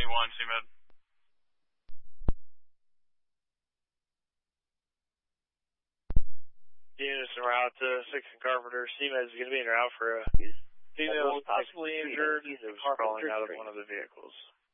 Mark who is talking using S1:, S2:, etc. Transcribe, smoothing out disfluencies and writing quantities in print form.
S1: 71, CMed.
S2: Units en route to 6 and Carpenter. CMed is going to be en route for a female possibly injured. Carpenter out of one of the vehicles.